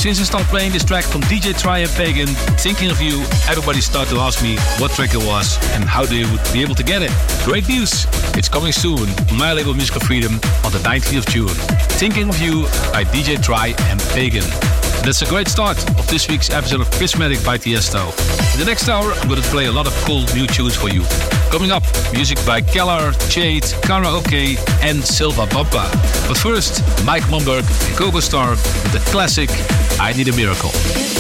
Since I started playing this track from DJ Try and Pagan, Thinking of You, everybody started to ask me what track it was and how they would be able to get it. Great news! It's coming soon on my label Musical Freedom on the 19th of June. Thinking of You by DJ Try and Pagan. And that's a great start of this week's episode of Prismatic by Tiesto. In the next hour, I'm going to play a lot of cool new tunes for you. Coming up, music by Keller, Jade, Karaoke and Silva Bamba. But first, Mike Momberg and Kogo Star with the classic I Need a Miracle.